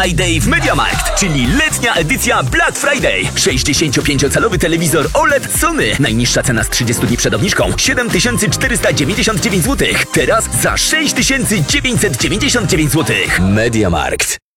Friday w MediaMarkt, czyli letnia edycja Black Friday. 65-calowy telewizor OLED Sony. Najniższa cena z 30 dni przed obniżką 7499 zł. Teraz za 6999 zł. MediaMarkt.